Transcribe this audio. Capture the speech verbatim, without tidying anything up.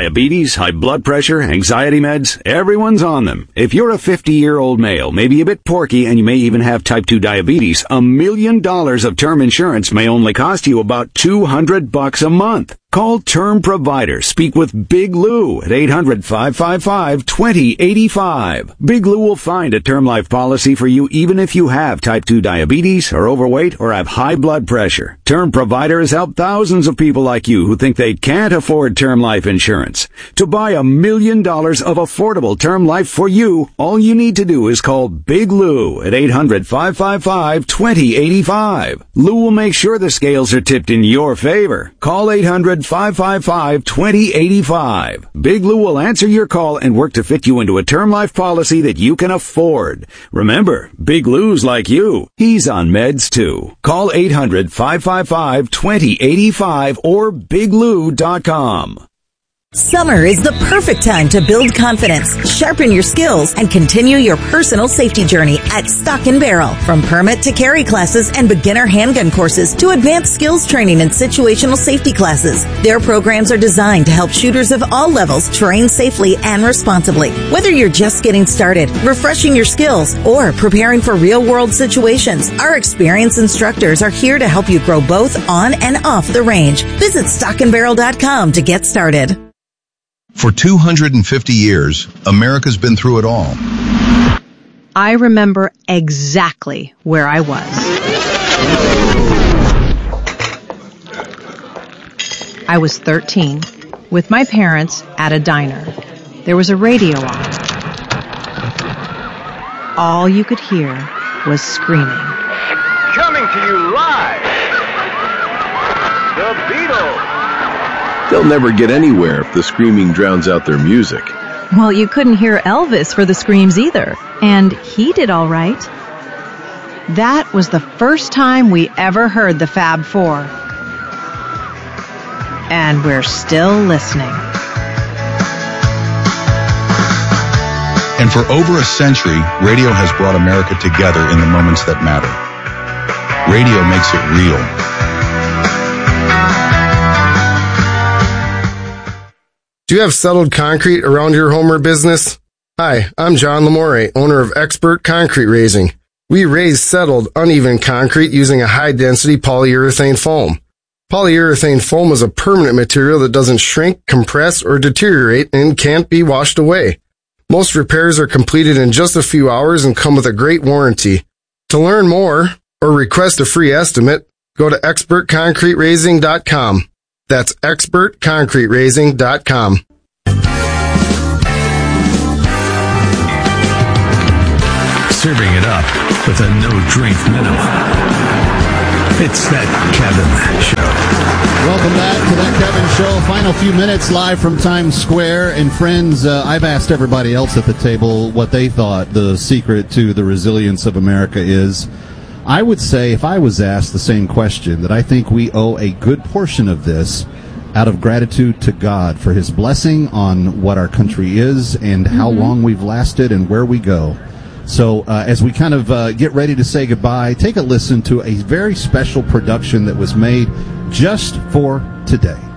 Diabetes, high blood pressure, anxiety meds, everyone's on them. If you're a fifty-year-old male, maybe a bit porky, and you may even have type two diabetes, a million dollars of term insurance may only cost you about two hundred bucks a month. Call Term Provider. Speak with Big Lou at eight hundred, five five five, two zero eight five. Big Lou will find a term life policy for you even if you have type two diabetes, are overweight, or have high blood pressure. Term Provider has helped thousands of people like you who think they can't afford term life insurance. To buy a million dollars of affordable term life for you, all you need to do is call Big Lou at eight hundred, five five five, two zero eight five. Lou will make sure the scales are tipped in your favor. Call eight hundred, five five five, two zero eight five. Big Lou will answer your call and work to fit you into a term life policy that you can afford. Remember, Big Lou's like you. He's on meds too. Call eight hundred, five five five, two zero eight five or big lou dot com. Summer is the perfect time to build confidence, sharpen your skills, and continue your personal safety journey at Stock and Barrel. From permit to carry classes and beginner handgun courses to advanced skills training and situational safety classes, their programs are designed to help shooters of all levels train safely and responsibly. Whether you're just getting started, refreshing your skills, or preparing for real-world situations, our experienced instructors are here to help you grow both on and off the range. Visit stock and barrel dot com to get started. For two hundred fifty years, America's been through it all. I remember exactly where I was. I was thirteen, with my parents at a diner. There was a radio on. All you could hear was screaming. Coming to you live, the Beatles. They'll never get anywhere if the screaming drowns out their music. Well, you couldn't hear Elvis for the screams either, and he did all right. That was the first time we ever heard the Fab Four. And we're still listening. And for over a century, radio has brought America together in the moments that matter. Radio makes it real. Do you have settled concrete around your home or business? Hi, I'm John Lamore, owner of Expert Concrete Raising. We raise settled, uneven concrete using a high-density polyurethane foam. Polyurethane foam is a permanent material that doesn't shrink, compress, or deteriorate and can't be washed away. Most repairs are completed in just a few hours and come with a great warranty. To learn more or request a free estimate, go to expert concrete raising dot com. That's expert concrete raising dot com. Serving it up with a no-drink minimum. It's That Kevin Show. Welcome back to That Kevin Show. Final few minutes live from Times Square. And friends, uh, I've asked everybody else at the table what they thought the secret to the resilience of America is. I would say, if I was asked the same question, that I think we owe a good portion of this out of gratitude to God for his blessing on what our country is and how mm-hmm. long we've lasted and where we go. So uh, as we kind of uh, get ready to say goodbye, take a listen to a very special production that was made just for today.